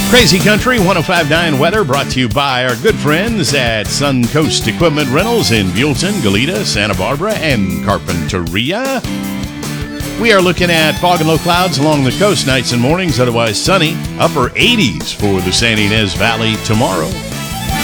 Crazy Country 105.9 weather brought to you by our good friends at Suncoast Equipment Rentals in Buellton, Goleta, Santa Barbara, and Carpinteria. We are looking at fog and low clouds along the coast nights and mornings, otherwise sunny. Upper 80s for the San Ynez Valley tomorrow.